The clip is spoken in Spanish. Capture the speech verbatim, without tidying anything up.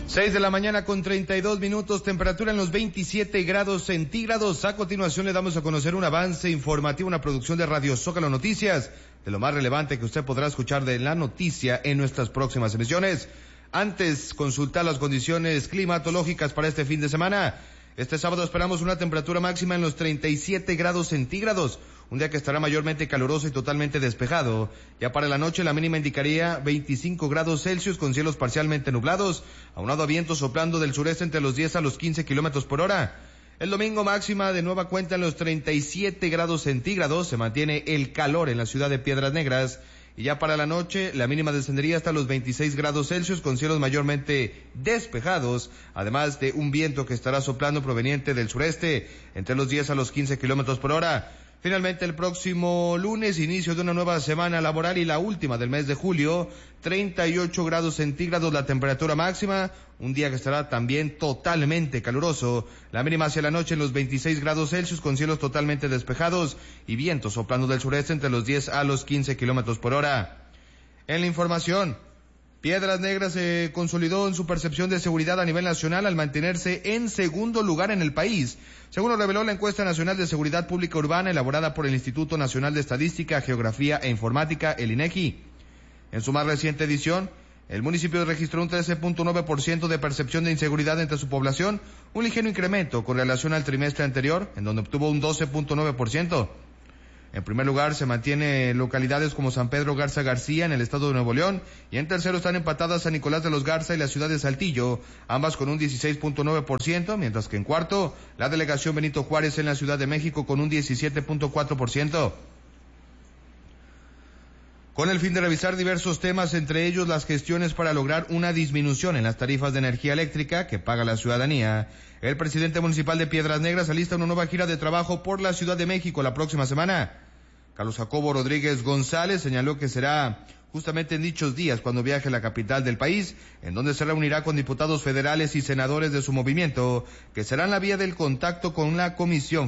seis de la mañana con treinta y dos minutos, temperatura en los veintisiete grados centígrados. A continuación le damos a conocer un avance informativo, una producción de Radio Zócalo Noticias, de lo más relevante que usted podrá escuchar de la noticia en nuestras próximas emisiones. Antes, consultar las condiciones climatológicas para este fin de semana. Este sábado esperamos una temperatura máxima en los treinta y siete grados centígrados, un día que estará mayormente caluroso y totalmente despejado. Ya para la noche la mínima indicaría veinticinco grados Celsius con cielos parcialmente nublados, aunado a viento soplando del sureste entre los diez a los quince kilómetros por hora. El domingo máxima de nueva cuenta en los treinta y siete grados centígrados, se mantiene el calor en la ciudad de Piedras Negras. Y ya para la noche, la mínima descendería hasta los veintiséis grados Celsius con cielos mayormente despejados, además de un viento que estará soplando proveniente del sureste entre los diez a los quince kilómetros por hora. Finalmente, el próximo lunes, inicio de una nueva semana laboral y la última del mes de julio, treinta y ocho grados centígrados la temperatura máxima, un día que estará también totalmente caluroso. La mínima hacia la noche en los veintiséis grados Celsius con cielos totalmente despejados y vientos soplando del sureste entre los diez a los quince kilómetros por hora. En la información, Piedras Negras se consolidó en su percepción de seguridad a nivel nacional al mantenerse en segundo lugar en el país, según lo reveló la encuesta nacional de seguridad pública urbana elaborada por el Instituto Nacional de Estadística, Geografía e Informática, el INEGI. En su más reciente edición, el municipio registró un trece punto nueve por ciento de percepción de inseguridad entre su población, un ligero incremento con relación al trimestre anterior, en donde obtuvo un doce punto nueve por ciento. En primer lugar se mantiene localidades como San Pedro Garza García en el estado de Nuevo León, y en tercero están empatadas San Nicolás de los Garza y la ciudad de Saltillo, ambas con un dieciséis punto nueve por ciento, mientras que en cuarto la delegación Benito Juárez en la Ciudad de México con un diecisiete punto cuatro por ciento. Con el fin de revisar diversos temas, entre ellos las gestiones para lograr una disminución en las tarifas de energía eléctrica que paga la ciudadanía, el presidente municipal de Piedras Negras alista una nueva gira de trabajo por la Ciudad de México la próxima semana. Carlos Jacobo Rodríguez González señaló que será justamente en dichos días cuando viaje a la capital del país, en donde se reunirá con diputados federales y senadores de su movimiento, que serán la vía del contacto con la Comisión